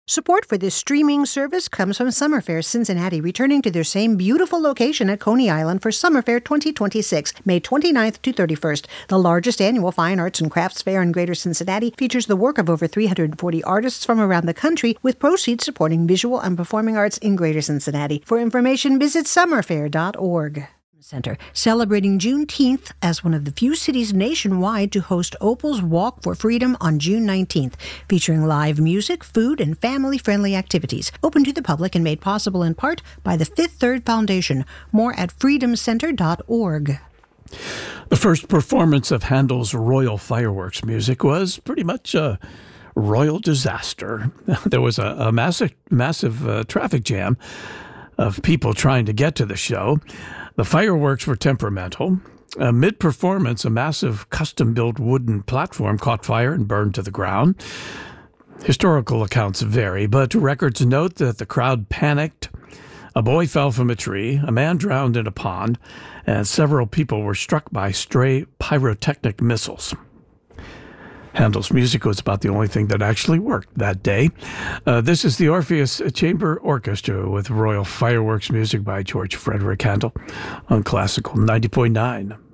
Support for this streaming service comes from Summerfair Cincinnati, returning to their same beautiful location at Coney Island for Summerfair 2026, May 29th to 31st. The largest annual fine arts and crafts fair in Greater Cincinnati features the work of over 340 artists from around the country, with proceeds supporting visual and performing arts in Greater Cincinnati. For information, visit summerfair.org. Center, celebrating Juneteenth as one of the few cities nationwide to host Opal's Walk for Freedom on June 19th, featuring live music, food, and family-friendly activities, open to the public and made possible in part by the Fifth Third Foundation. More at freedomcenter.org. The first performance of Handel's Royal Fireworks music was pretty much a royal disaster. There was a massive traffic jam of people trying to get to the show. The fireworks were temperamental. Mid-performance, a massive custom-built wooden platform caught fire and burned to the ground. Historical accounts vary, but records note that the crowd panicked. A boy fell from a tree, a man drowned in a pond, and several people were struck by stray pyrotechnic missiles. Handel's music was about the only thing that actually worked that day. This is the Orpheus Chamber Orchestra with Royal Fireworks music by George Frederick Handel on Classical 90.9.